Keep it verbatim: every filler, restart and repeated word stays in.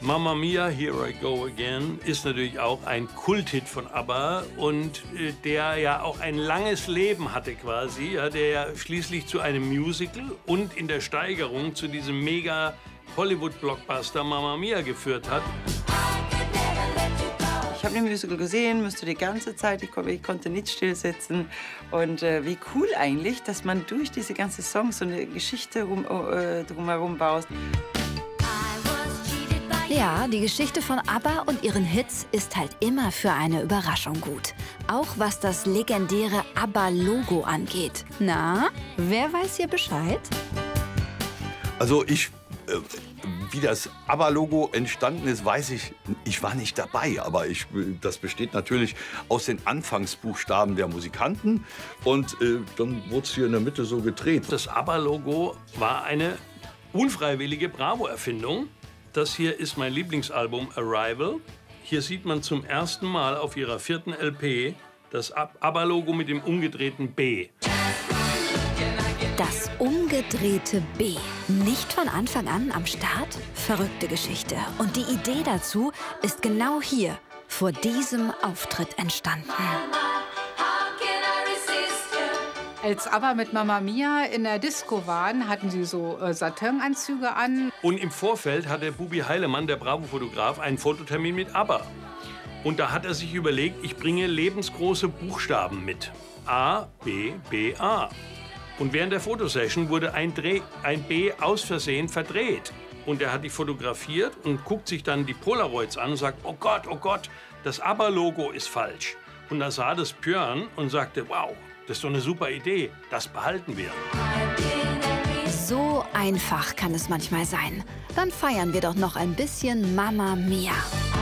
Mamma Mia, Here I Go Again ist natürlich auch ein Kulthit von ABBA und äh, der ja auch ein langes Leben hatte quasi, ja, der ja schließlich zu einem Musical und in der Steigerung zu diesem mega Hollywood-Blockbuster Mamma Mia geführt hat. Ich habe den Musical gesehen, musste die ganze Zeit, ich, ich konnte nicht still sitzen. Und äh, wie cool eigentlich, dass man durch diese ganzen Songs so eine Geschichte rum, äh, drumherum baut. Ja, die Geschichte von ABBA und ihren Hits ist halt immer für eine Überraschung gut. Auch was das legendäre ABBA-Logo angeht. Na, wer weiß hier Bescheid? Also ich, äh, wie das ABBA-Logo entstanden ist, weiß ich, ich war nicht dabei. Aber ich, das besteht natürlich aus den Anfangsbuchstaben der Musikanten. Und äh, dann wurde es hier in der Mitte so gedreht. Das ABBA-Logo war eine unfreiwillige Bravo-Erfindung. Das hier ist mein Lieblingsalbum Arrival. Hier sieht man zum ersten Mal auf ihrer vierten L P das ABBA-Logo mit dem umgedrehten B. Das umgedrehte B. Nicht von Anfang an am Start? Verrückte Geschichte. Und die Idee dazu ist genau hier, vor diesem Auftritt entstanden. Als ABBA mit Mamma Mia in der Disco waren, hatten sie so äh, Satinanzüge an. Und im Vorfeld hatte Bubi Heilemann, der Bravo-Fotograf, einen Fototermin mit ABBA. Und da hat er sich überlegt, ich bringe lebensgroße Buchstaben mit. A, B, B, A. Und während der Fotosession wurde ein, Dreh, ein B aus Versehen verdreht. Und er hat die fotografiert und guckt sich dann die Polaroids an und sagt, oh Gott, oh Gott, das ABBA-Logo ist falsch. Und da sah das Björn und sagte, wow, das ist doch eine super Idee, das behalten wir. So einfach kann es manchmal sein. Dann feiern wir doch noch ein bisschen Mamma Mia.